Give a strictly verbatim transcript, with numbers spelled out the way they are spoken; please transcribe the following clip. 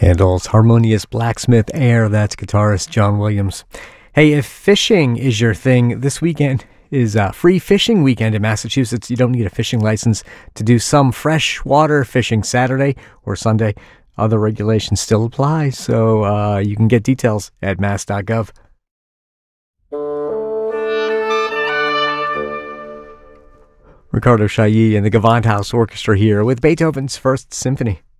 Handel's Harmonious Blacksmith Air, that's guitarist John Williams. Hey, if fishing is your thing, this weekend is a free fishing weekend in Massachusetts. You don't need a fishing license to do some freshwater fishing Saturday or Sunday. Other regulations still apply, so uh, you can get details at mass dot gov. Ricardo Chailly and the Gewandhaus Orchestra here with Beethoven's First Symphony.